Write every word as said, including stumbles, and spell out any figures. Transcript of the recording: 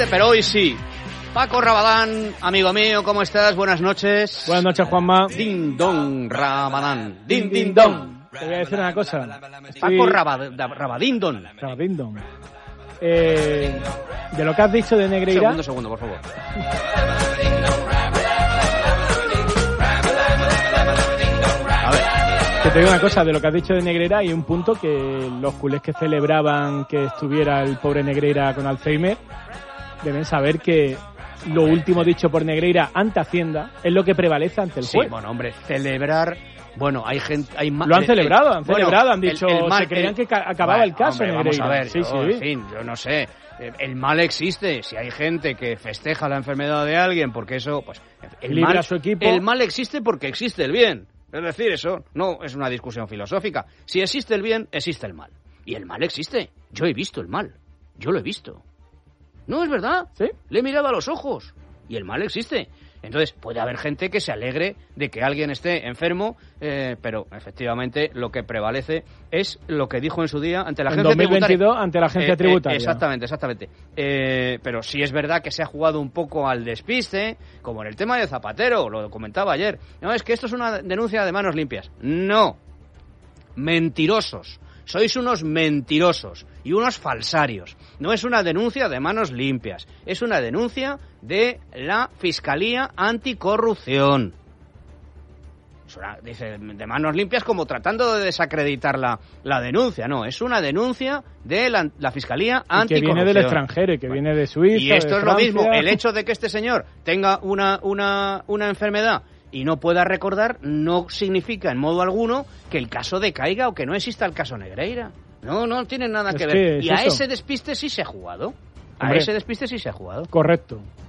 despiste, pero hoy sí. Paco Rabadán, amigo mío, ¿cómo estás? Buenas noches. Buenas noches, Juanma. Din don Rabadán. Din din don. Te voy a decir una cosa. Paco Rabad, Rabadindon. Rabadindon. Eh, de lo que has dicho de Negreira... Segundo, segundo, por favor. A ver. Que te digo una cosa, de lo que has dicho de Negreira hay un punto que los culés que celebraban que estuviera el pobre Negreira con Alzheimer deben saber que lo último dicho por Negreira ante Hacienda es lo que prevalece ante el juez. Sí, bueno, hombre, celebrar... Bueno, hay gente... Hay lo han celebrado, han bueno, celebrado, han dicho, el, el mal, se creían el, que acababa bueno, el caso, hombre, Negreira. Vamos a ver, sí, yo, sí. en fin, yo no sé, el mal existe, si hay gente que festeja la enfermedad de alguien, porque eso, pues... El libra mal, a su equipo. El mal existe porque existe el bien, es decir, eso no es una discusión filosófica. Si existe el bien, existe el mal. Y el mal existe, yo he visto el mal, yo lo he visto. No, es verdad, ¿sí? Le he mirado a los ojos, y el mal existe. Entonces, puede haber gente que se alegre de que alguien esté enfermo, eh, pero efectivamente lo que prevalece es lo que dijo en su día ante la en agencia dos mil veintidós, tributaria. ante la agencia eh, tributaria. Eh, exactamente, exactamente. Eh, pero sí es verdad que se ha jugado un poco al despiste, como en el tema de Zapatero, lo comentaba ayer. No, es que esto es una denuncia de manos limpias. No. Mentirosos. Sois unos mentirosos y unos falsarios. No es una denuncia de manos limpias, es una denuncia de la Fiscalía Anticorrupción. Es una, dice, de manos limpias como tratando de desacreditar la, la denuncia. No, es una denuncia de la, la Fiscalía Anticorrupción. Que viene del extranjero, que bueno, viene de Suiza, y esto de es Francia. Lo mismo, el hecho de que este señor tenga una, una, una enfermedad y no pueda recordar, no significa en modo alguno que el caso decaiga o que no exista el caso Negreira. No, no tiene nada es que ver. Que y es a eso. ese despiste sí se ha jugado. A Hombre, ese despiste sí se ha jugado. Correcto.